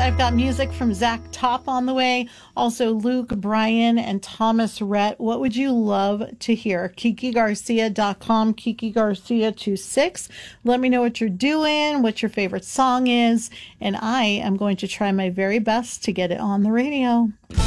I've got music from Zach Top on the way. Also, Luke, Brian, and Thomas Rhett. What would you love to hear? KikiGarcia.com, KikiGarcia26. Let me know what you're doing, what your favorite song is, and I am going to try my very best to get it on the radio.